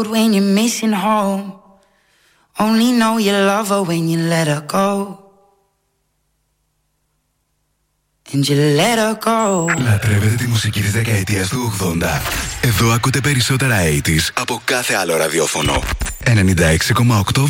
When you're missing home, only know you love her when you let her go. And you let her go. Λατρεύετε τη μουσική της δεκαετίας του 80? Εδώ ακούτε περισσότερα 80's από κάθε άλλο ραδιόφωνο. 96,8